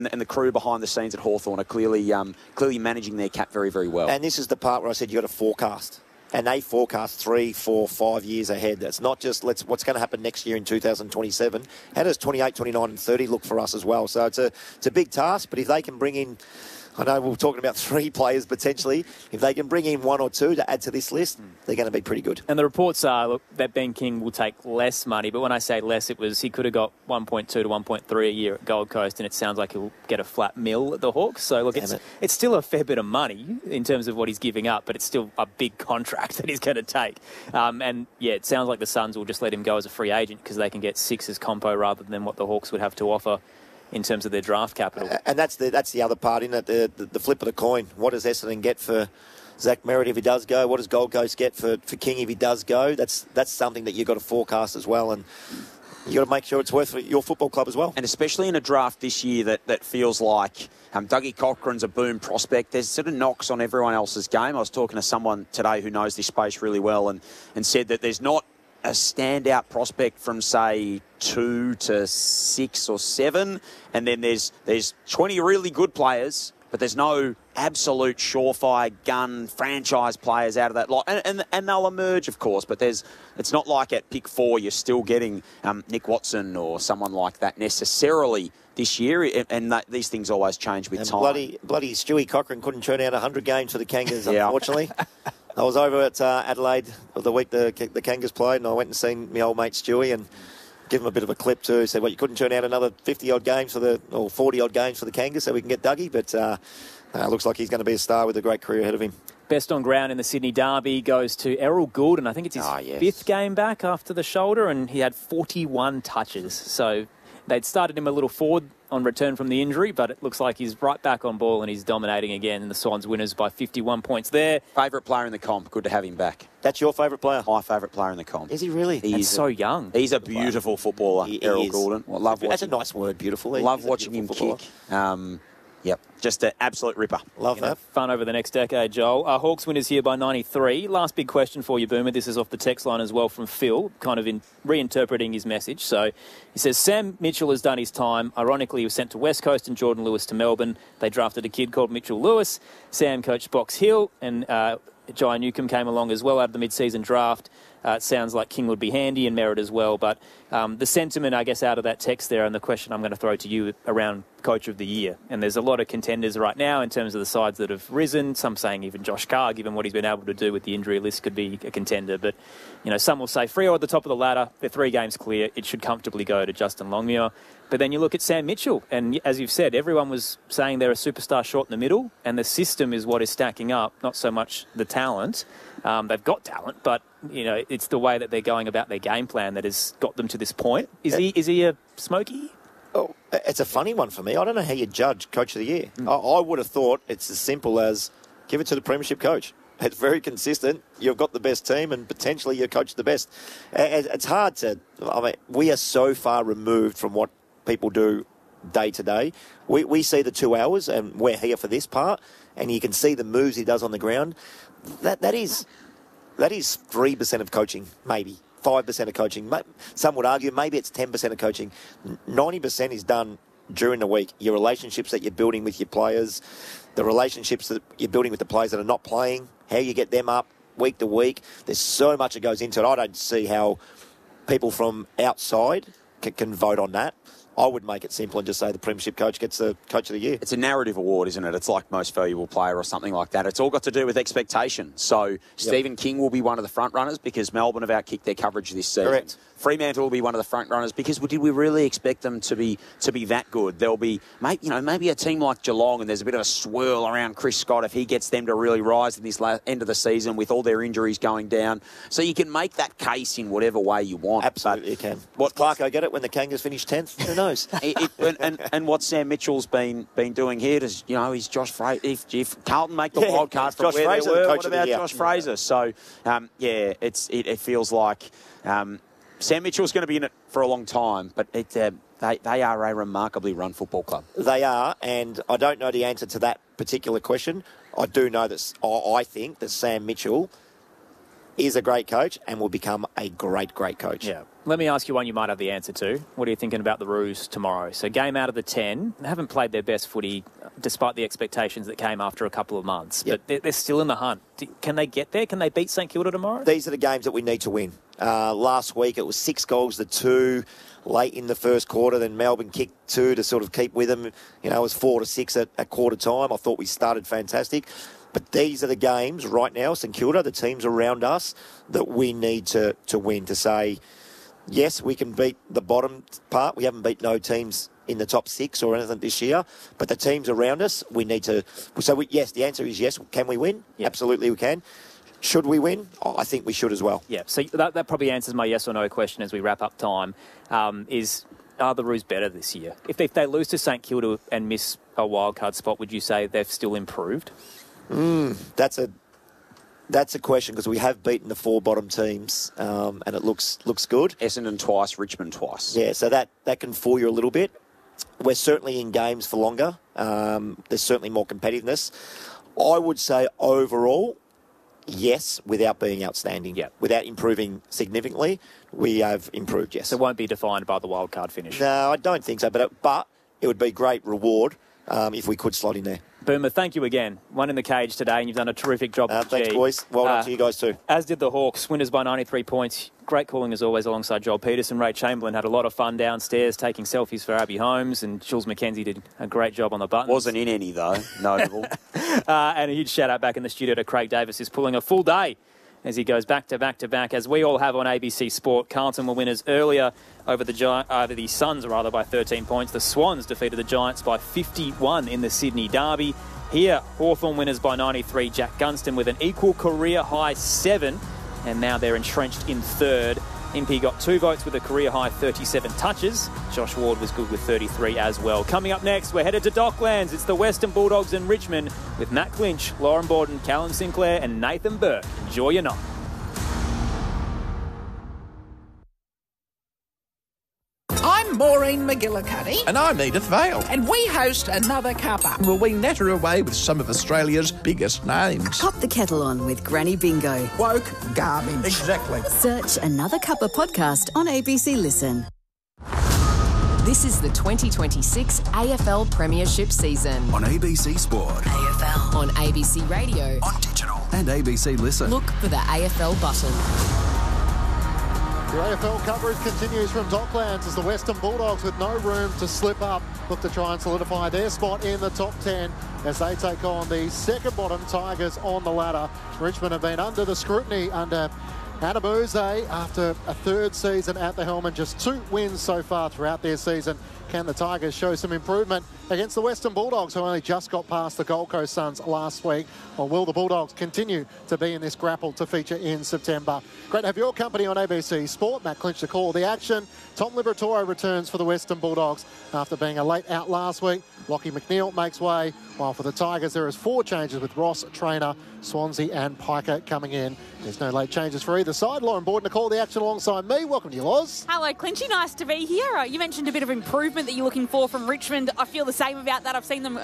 and the crew behind the scenes at Hawthorn are clearly managing their cap very, very well. And this is the part where I said you've got to forecast. And they forecast 3, 4, 5 years ahead. That's not just what's going to happen next year in 2027. How does 28, 29 and 30 look for us as well? So it's a big task, but if they can bring in, I know we're talking about 3 players potentially. If they can bring in 1 or 2 to add to this list, they're going to be pretty good. And the reports are, look, that Ben King will take less money. But when I say less, it was he could have got 1.2 to 1.3 a year at Gold Coast, and it sounds like he'll get a flat mil at the Hawks. So, look, it's still a fair bit of money in terms of what he's giving up, but it's still a big contract that he's going to take. And, yeah, it sounds like the Suns will just let him go as a free agent because they can get 6 as compo rather than what the Hawks would have to offer in terms of their draft capital. And that's the other part, isn't it? The flip of the coin. What does Essendon get for Zach Merritt if he does go? What does Gold Coast get for King if he does go? That's something that you've got to forecast as well, and you've got to make sure it's worth your football club as well. And especially in a draft this year that feels like Dougie Cochrane's a boom prospect. There's sort of knocks on everyone else's game. I was talking to someone today who knows this space really well and said that there's not a standout prospect from, say, 2 to 6 or 7, and then there's 20 really good players, but there's no absolute surefire gun franchise players out of that lot. And they'll emerge, of course, but it's not like at pick 4 you're still getting Nick Watson or someone like that necessarily this year, and these things always change with time. Bloody Stewie Cochrane couldn't turn out 100 games for the Kangas, unfortunately. I was over at Adelaide the week the Kangas played, and I went and seen my old mate Stewie and give him a bit of a clip too. Said, well, you couldn't turn out another 50-odd games or 40-odd games for the Kangas so we can get Dougie, but looks like he's going to be a star with a great career ahead of him. Best on ground in the Sydney Derby goes to Errol Goulden. I think it's his 5th game back after the shoulder, and he had 41 touches. So they'd started him a little forward on return from the injury, but it looks like he's right back on ball and he's dominating again. And the Swans winners by 51 points there. Favourite player in the comp. Good to have him back. That's your favourite player? My favourite player in the comp. Is he really? He's so young. He's a beautiful footballer, Errol Goulden. That's a nice word, beautiful. Love watching him kick. Yep, just an absolute ripper. Love that. Fun over the next decade, Joel. Hawks winners here by 93. Last big question for you, Boomer. This is off the text line as well from Phil, kind of reinterpreting his message. So he says, Sam Mitchell has done his time. Ironically, he was sent to West Coast and Jordan Lewis to Melbourne. They drafted a kid called Mitchell Lewis. Sam coached Box Hill, and Jai Newcomb came along as well out of the mid-season draft. It sounds like King would be handy and Merritt as well. But the sentiment, I guess, out of that text there and the question I'm going to throw to you around Coach of the Year. And there's a lot of contenders right now in terms of the sides that have risen. Some saying even Josh Carr, given what he's been able to do with the injury list, could be a contender. But, some will say Freo at the top of the ladder. They're 3 games clear. It should comfortably go to Justin Longmuir. But then you look at Sam Mitchell, and as you've said, everyone was saying they're a superstar short in the middle, and the system is what is stacking up, not so much the talent. They've got talent, but it's the way that they're going about their game plan that has got them to this point. Is he a smoky? Oh, it's a funny one for me. I don't know how you judge Coach of the Year. I would have thought it's as simple as give it to the premiership coach. It's very consistent. You've got the best team and potentially you coach the best. It's hard to... we are so far removed from what people do day to day. We see the 2 hours and we're here for this part, and you can see the moves he does on the ground. That is 3% of coaching, maybe 5% of coaching. Some would argue maybe it's 10% of coaching. 90% is done during the week. Your relationships that you're building with your players, the relationships that you're building with the players that are not playing, how you get them up week to week. There's so much that goes into it. I don't see how people from outside can vote on that. I would make it simple and just say the premiership coach gets the Coach of the Year. It's a narrative award, isn't it? It's like most valuable player or something like that. It's all got to do with expectation. So Stephen King will be one of the front runners because Melbourne have outkicked their coverage this season. Correct. Fremantle will be one of the front runners because did we really expect them to be that good? There'll be maybe a team like Geelong, and there's a bit of a swirl around Chris Scott if he gets them to really rise in this end of the season with all their injuries going down. So you can make that case in whatever way you want. Absolutely, you can. What Clarko get it when the Kangas finish 10th? Who knows? and what Sam Mitchell's been doing here is he's Josh Fraser. If Carlton make the wild card from where they were, what about Josh Fraser? So it feels like. Sam Mitchell's going to be in it for a long time, but they are a remarkably run football club. They are, and I don't know the answer to that particular question. I do know that I think that Sam Mitchell is a great coach and will become a great, great coach. Yeah. Let me ask you one you might have the answer to. What are you thinking about the Roos tomorrow? So game out of the 10. They haven't played their best footy despite the expectations that came after a couple of months. Yep. But they're still in the hunt. Can they get there? Can they beat St Kilda tomorrow? These are the games that we need to win. Last week it was 6 goals to 2 late in the first quarter. Then Melbourne kicked 2 to sort of keep with them. It was 4-6 at quarter time. I thought we started fantastic. But these are the games right now, St Kilda, the teams around us, that we need to win, to say, yes, we can beat the bottom part. We haven't beat no teams in the top 6 or anything this year. But the teams around us, we need to... So, yes, the answer is yes. Can we win? Yep. Absolutely we can. Should we win? I think we should as well. Yeah, so that probably answers my yes or no question as we wrap up time, are the Roos better this year? If they lose to St Kilda and miss a wildcard spot, would you say they've still improved? That's a question, because we have beaten the 4 bottom teams, and it looks good. Essendon twice, Richmond twice. Yeah, so that can fool you a little bit. We're certainly in games for longer. There's certainly more competitiveness. I would say overall, yes, without being outstanding. Yeah. Without improving significantly, we have improved, yes. So it won't be defined by the wildcard finish? No, I don't think so, but it would be great reward if we could slot in there. Boomer, thank you again. One in the cage today, and you've done a terrific job. Thanks, boys. Well done to you guys too. As did the Hawks, winners by 93 points. Great calling as always alongside Joel Peterson. Ray Chamberlain had a lot of fun downstairs taking selfies for Abby Holmes, and Jules McKenzie did a great job on the buttons. Wasn't in any, though. Notable. And a huge shout-out back in the studio to Craig Davis, who's pulling a full day as he goes back to back to back, as we all have on ABC Sport. Carlton were winners earlier over the Suns by 13 points. The Swans defeated the Giants by 51 in the Sydney Derby. Here, Hawthorn winners by 93. Jack Gunston with an equal career-high 7, and now they're entrenched in third. MP got 2 votes with a career-high 37 touches. Josh Ward was good with 33 as well. Coming up next, we're headed to Docklands. It's the Western Bulldogs and Richmond with Matt Clinch, Lauren Borden, Callum Sinclair and Nathan Burke. Enjoy your night. I'm Maureen McGillicuddy. And I'm Edith Vale. And we host Another Cuppa. Will we natter away with some of Australia's biggest names? Pop the kettle on with Granny Bingo. Woke garbage. Exactly. Search Another Cuppa podcast on ABC Listen. This is the 2026 AFL Premiership season. On ABC Sport. AFL. On ABC Radio. On digital. And ABC Listen. Look for the AFL button. The AFL coverage continues from Docklands as the Western Bulldogs, with no room to slip up, look to try and solidify their spot in the top 10 as they take on the second bottom Tigers on the ladder. Richmond have been under the scrutiny under Adebouzé after a third season at the helm and just 2 wins so far throughout their season. Can the Tigers show some improvement against the Western Bulldogs, who only just got past the Gold Coast Suns last week? Or will the Bulldogs continue to be in this grapple to feature in September? Great to have your company on ABC Sport. Matt Clinch to call the action. Tom Liberatore returns for the Western Bulldogs after being a late out last week. Lockie McNeil makes way, while for the Tigers there is 4 changes with Ross, Trainer, Swansea and Piker coming in. There's no late changes for either side. Lauren Borden to call the action alongside me. Welcome to you, Loz. Hello, Clinchy. Nice to be here. You mentioned a bit of improvement that you're looking for from Richmond. I feel the same about that. I've seen them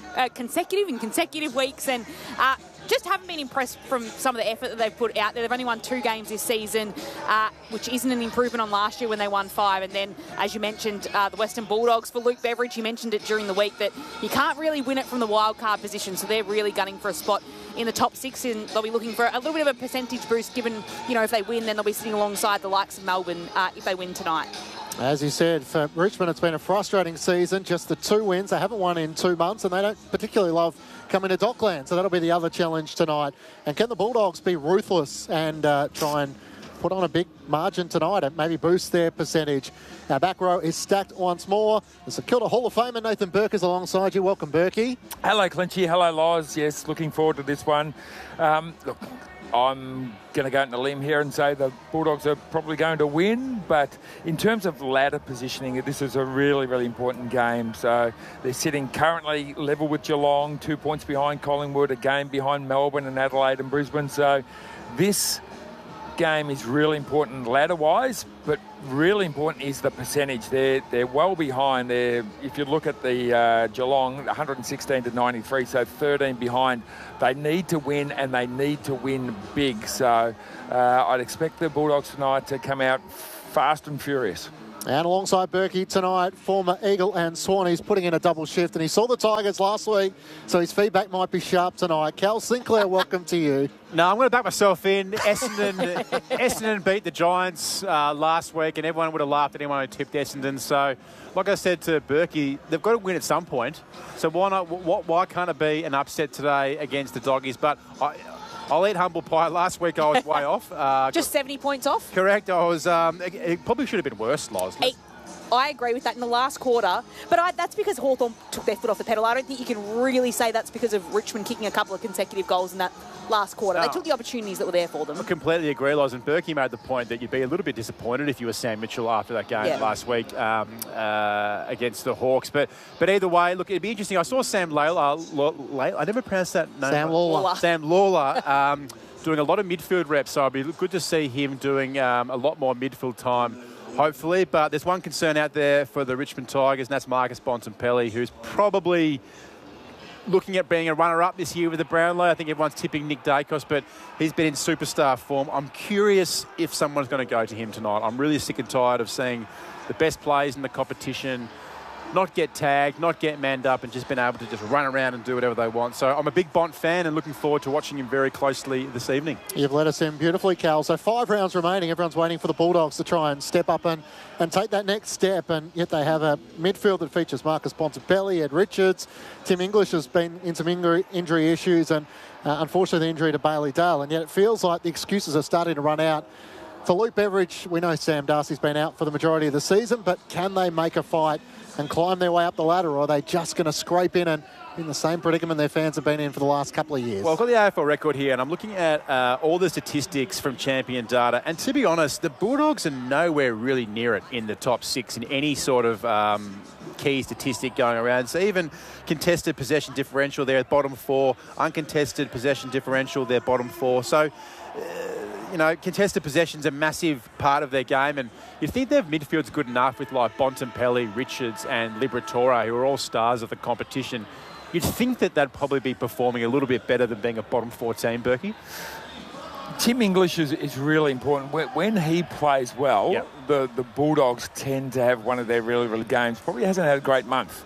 consecutive weeks and just haven't been impressed from some of the effort that they've put out there. They've only won 2 games this season, which isn't an improvement on last year when they won 5. And then, as you mentioned, the Western Bulldogs for Luke Beveridge, he mentioned it during the week that you can't really win it from the wild card position, so they're really gunning for a spot in the top 6, and they'll be looking for a little bit of a percentage boost, given, if they win, then they'll be sitting alongside the likes of Melbourne if they win tonight. As you said, for Richmond, it's been a frustrating season. Just the 2 wins. They haven't won in 2 months, and they don't particularly love coming to Docklands. So that'll be the other challenge tonight. And can the Bulldogs be ruthless and try and put on a big margin tonight and maybe boost their percentage? Our back row is stacked once more. The St Kilda Hall of Famer Nathan Burke is alongside you. Welcome, Burkie. Hello, Clinchy. Hello, Loz. Yes, looking forward to this one. Look, I'm going to go on a limb here and say the Bulldogs are probably going to win, but in terms of ladder positioning, this is a really, really important game. So they're sitting currently level with Geelong, 2 points behind Collingwood, a game behind Melbourne and Adelaide and Brisbane. So this game is really important ladder-wise, but really important is the percentage. They're well behind. If you look at the Geelong, 116 to 93, so 13 behind. They need to win, and they need to win big. So I'd expect the Bulldogs tonight to come out fast and furious. And alongside Berkey tonight, former Eagle and Swan, he's putting in a double shift. And he saw the Tigers last week, so his feedback might be sharp tonight. Cal Sinclair, welcome to you. No, I'm going to back myself in. Essendon beat the Giants last week, and everyone would have laughed at anyone who tipped Essendon. So, like I said to Berkey, they've got to win at some point. So why not? Why can't it be an upset today against the Doggies? But I'll eat humble pie. Last week I was way off. Just 70 points off? Correct. I was. It probably should have been worse, Loz. I agree with that in the last quarter, but that's because Hawthorn took their foot off the pedal. I don't think you can really say that's because of Richmond kicking a couple of consecutive goals in that last quarter. They took the opportunities that were there for them. I completely agree, Loz. And Berkey made the point that you'd be a little bit disappointed if you were Sam Mitchell after that game last week against the Hawks. But either way, look, it'd be interesting. I saw Sam Lalor. I never pronounced that name. Sam Lalor doing a lot of midfield reps, so it'd be good to see him doing a lot more midfield time, hopefully. But there's one concern out there for the Richmond Tigers, and that's Marcus Bontempelli, who's probably looking at being a runner-up this year with the Brownlow. I think everyone's tipping Nick Dacos, but he's been in superstar form. I'm curious if someone's going to go to him tonight. I'm really sick and tired of seeing the best players in the competition not get tagged, not get manned up, and just been able to just run around and do whatever they want. So I'm a big Bont fan and looking forward to watching him very closely this evening. You've let us in beautifully, Cal. So 5 rounds remaining. Everyone's waiting for the Bulldogs to try and step up and take that next step. And yet they have a midfield that features Marcus Bontempelli, Ed Richards. Tim English has been in some injury issues, and unfortunately the injury to Bailey Dale. And yet it feels like the excuses are starting to run out. For Luke Beveridge, we know Sam Darcy's been out for the majority of the season, but can they make a fight and climb their way up the ladder, or are they just going to scrape in and in the same predicament their fans have been in for the last couple of years? Well, I've got the AFL record here, and I'm looking at all the statistics from Champion Data, and to be honest, the Bulldogs are nowhere really near it in the top 6 in any sort of key statistic going around. So even contested possession differential, they're at bottom 4. Uncontested possession differential, they're bottom 4. So contested possession's a massive part of their game, and you think their midfield's good enough with like Bontempelli, Richards and Liberatore, who are all stars of the competition. You'd think that they'd probably be performing a little bit better than being a bottom 4 team, Berkey. Tim English is really important. When he plays well, the Bulldogs tend to have one of their really, really games. Probably hasn't had a great month.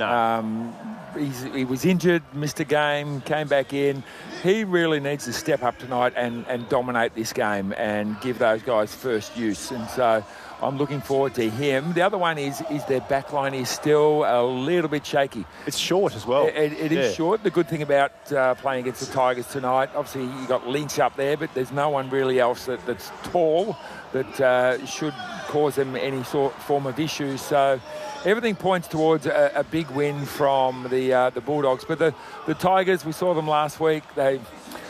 No. He was injured, missed a game, came back in. He really needs to step up tonight and dominate this game and give those guys first use. And so I'm looking forward to him. The other one is their backline is still a little bit shaky. It's short as well. It is short. The good thing about playing against the Tigers tonight, obviously you got Lynch up there, but there's no one really else that's tall that should cause them any form of issues. So everything points towards a big win from the Bulldogs. But the Tigers, we saw them last week. They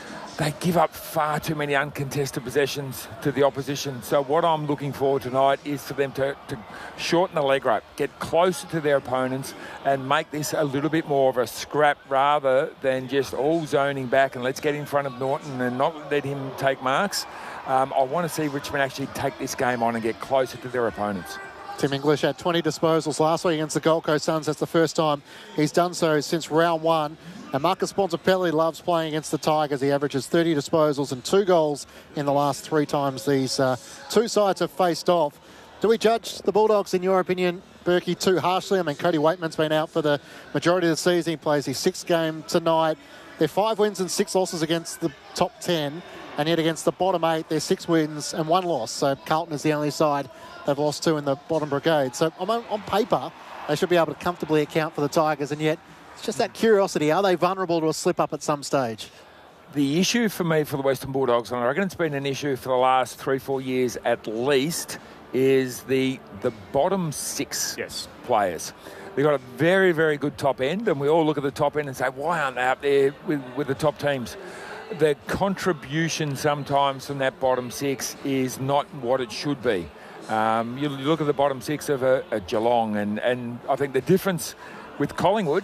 give up far too many uncontested possessions to the opposition. So what I'm looking for tonight is for them to shorten the leg rope, get closer to their opponents and make this a little bit more of a scrap rather than just all zoning back and let's get in front of Norton and not let him take marks. I want to see Richmond actually take this game on and get closer to their opponents. Tim English had 20 disposals last week against the Gold Coast Suns. That's the first time he's done so since round 1. And Marcus Bontempelli loves playing against the Tigers. He averages 30 disposals and 2 goals in the last 3 times these two sides have faced off. Do we judge the Bulldogs, in your opinion, Berkey, too harshly? I mean, Cody Waitman's been out for the majority of the season. He plays his 6th game tonight. They're 5 wins and 6 losses against the top 10. And yet against the bottom 8, they're 6 wins and 1 loss. So Carlton is the only side they've lost to in the bottom brigade. So on paper, they should be able to comfortably account for the Tigers. And yet, it's just that curiosity. Are they vulnerable to a slip-up at some stage? The issue for me for the Western Bulldogs, and I reckon it's been an issue for the last 3-4 years at least, is the bottom 6 players. They've got a very, very good top end, and we all look at the top end and say, why aren't they up there with the top teams? The contribution sometimes from that bottom 6 is not what it should be. You look at the bottom 6 of a Geelong, and I think the difference with Collingwood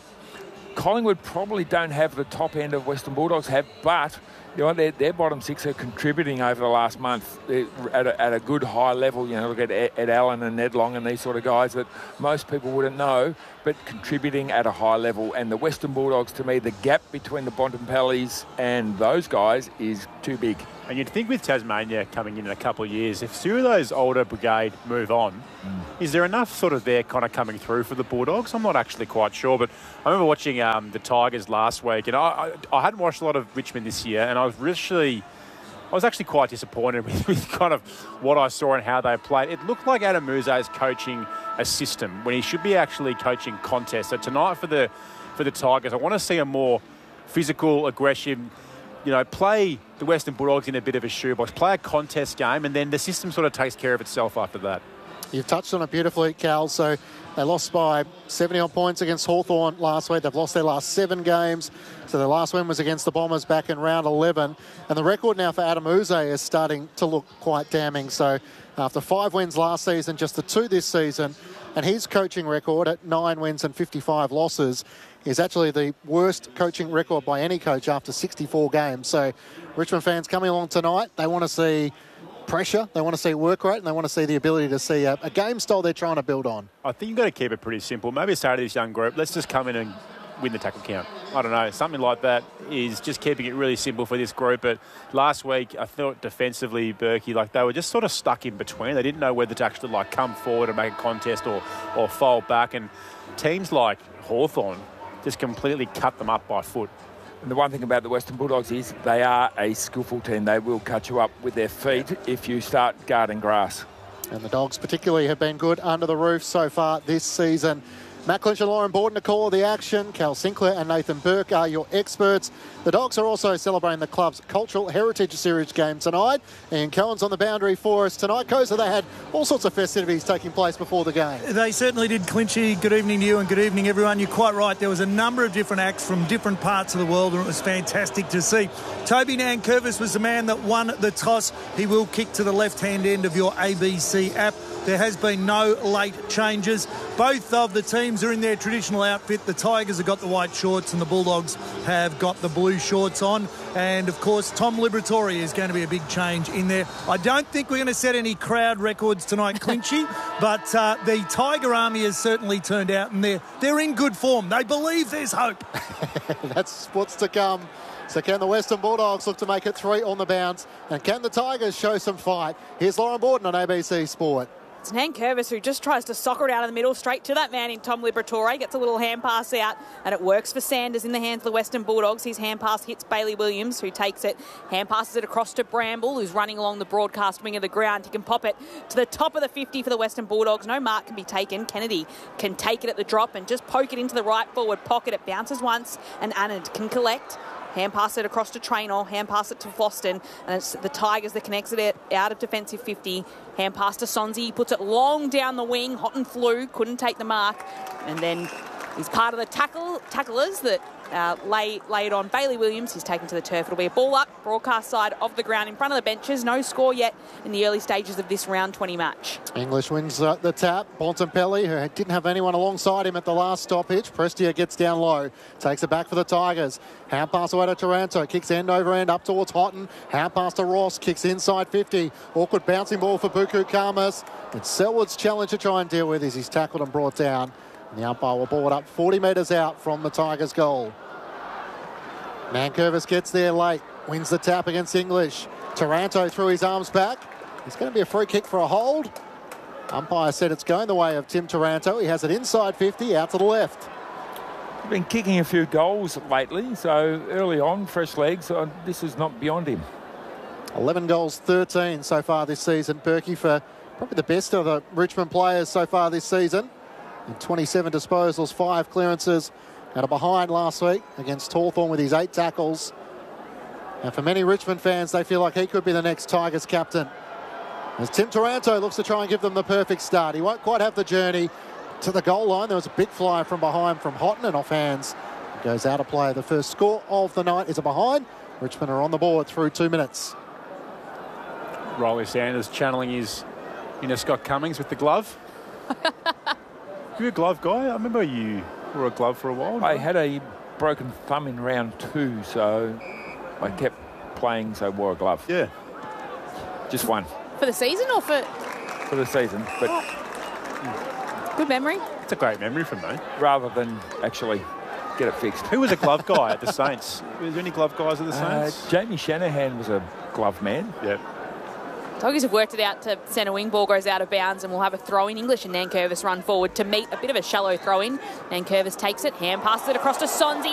probably don't have the top end of Western Bulldogs have, but you know, their bottom 6 are contributing over the last month at a good high level. You know, look at Ed Allen and Ned Long and these sort of guys that most people wouldn't know, but contributing at a high level. And the Western Bulldogs, to me, the gap between the Bontempellis and those guys is too big. And you'd think with Tasmania coming in a couple of years, if two of those older brigade move on, is there enough sort of there kind of coming through for the Bulldogs? I'm not actually quite sure, but I remember watching the Tigers last week, and I hadn't watched a lot of Richmond this year, and I was actually quite disappointed with kind of what I saw and how they played. It looked like Adam Musa is coaching a system when he should be actually coaching contests. So tonight for the Tigers, I want to see a more physical, aggressive, play the Western Bulldogs in a bit of a shoebox, play a contest game, and then the system sort of takes care of itself after that. You've touched on it beautifully, Cal. So they lost by 70-odd points against Hawthorn last week. They've lost their last 7 games. So their last win was against the Bombers back in round 11. And the record now for Adam Uze is starting to look quite damning. So after 5 wins last season, just the 2 this season, and his coaching record at 9 wins and 55 losses is actually the worst coaching record by any coach after 64 games. So Richmond fans coming along tonight, they want to see pressure, they want to see work rate, and they want to see the ability to see a game style they're trying to build on. I think you've got to keep it pretty simple. Maybe say to this young group, let's just come in and win the tackle count. I don't know, something like that is just keeping it really simple for this group. But last week, I thought defensively, Berkey, they were just sort of stuck in between. They didn't know whether to actually come forward and make a contest or fold back. And teams like Hawthorn just completely cut them up by foot. And the one thing about the Western Bulldogs is they are a skillful team. They will cut you up with their feet if you start guarding grass. And the Dogs particularly have been good under the roof so far this season. Matt Clinch and Lauren Borden to call the action. Cal Sinclair and Nathan Burke are your experts. The Dogs are also celebrating the club's Cultural Heritage Series game tonight. Ian Cohen's on the boundary for us tonight. Koza, they had all sorts of festivities taking place before the game. They certainly did, Clinchy. Good evening to you and good evening, everyone. You're quite right. There was a number of different acts from different parts of the world, and it was fantastic to see. Toby Nankervis was the man that won the toss. He will kick to the left-hand end of your ABC app. There has been no late changes. Both of the teams are in their traditional outfit. The Tigers have got the white shorts and the Bulldogs have got the blue shorts on. And, of course, Tom Liberatore is going to be a big change in there. I don't think we're going to set any crowd records tonight, Clinchy, but the Tiger Army has certainly turned out, and they're in good form. They believe there's hope. That's what's to come. So can the Western Bulldogs look to make it 3 on the bounce? And can the Tigers show some fight? Here's Lauren Borden on ABC Sport. It's Nankervis who just tries to soccer it out of the middle, straight to that man in Tom Liberatore. Gets a little hand pass out, and it works for Sanders in the hands of the Western Bulldogs. His hand pass hits Bailey Williams, who takes it, hand passes it across to Bramble, who's running along the broadcast wing of the ground. He can pop it to the top of the 50 for the Western Bulldogs. No mark can be taken. Kennedy can take it at the drop and just poke it into the right forward pocket. It bounces once, and Anand can collect. Hand pass it across to Traynor, hand pass it to Floston, and it's the Tigers that connects it out of defensive 50. Hand pass to Sonzi, he puts it long down the wing, hot and flew, couldn't take the mark, and then he's part of the tacklers that lay it on Bailey Williams. He's taken to the turf. It'll be a ball up, broadcast side of the ground in front of the benches. No score yet in the early stages of this round 20 match. English wins the tap. Bontempelli, who didn't have anyone alongside him at the last stoppage. Prestia gets down low, takes it back for the Tigers. Hand pass away to Taranto, kicks end over end up towards Houghton. Hand pass to Ross, kicks inside 50. Awkward bouncing ball for Buku Khamis. It's Selwood's challenge to try and deal with as he's tackled and brought down. And the umpire will ball it up 40 metres out from the Tigers' goal. Nankervis gets there late, wins the tap against English. Taranto threw his arms back. It's going to be a free kick for a hold. Umpire said it's going the way of Tim Taranto. He has it inside 50, out to the left. He's been kicking a few goals lately, so early on, fresh legs. This is not beyond him. 11 goals, 13 so far this season. Berkey for probably the best of the Richmond players so far this season. And 27 disposals, 5 clearances. Out of behind last week against Hawthorn with his 8 tackles. And for many Richmond fans, they feel like he could be the next Tigers captain. As Tim Taranto looks to try and give them the perfect start. He won't quite have the journey to the goal line. There was a big fly from behind from Houghton and off hands. It goes out of play. The first score of the night is a behind. Richmond are on the board through 2 minutes. Riley Sanders channeling his inner Scott Cummings with the glove. You a glove guy? I remember you wore a glove for a while. I had a broken thumb in round 2, so I kept playing, so I wore a glove. Yeah. Just one. For the season or for... For the season, but... Good memory. It's a great memory from me. Rather than actually get it fixed. Who was a glove guy at the Saints? Were there any glove guys at the Saints? Jamie Shanahan was a glove man. Yep. Doggies have worked it out to centre wing. Ball goes out of bounds and we'll have a throw-in. English and Nankervis run forward to meet a bit of a shallow throw-in. Nankervis takes it, hand passes it across to Sonzi.